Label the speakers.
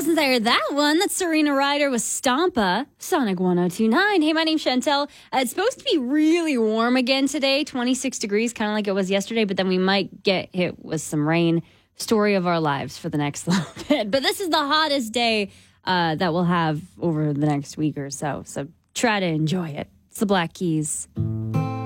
Speaker 1: since I heard that one, that's Serena Ryder with Stompa, Sonic 102.9. Hey, my name's Chantel. It's supposed to be really warm again today, 26 degrees, kind of like it was yesterday, but then we might get hit with some rain. Story of our lives for the next little bit. But this is the hottest day that we'll have over the next week or so. So try to enjoy it. It's the Black Keys.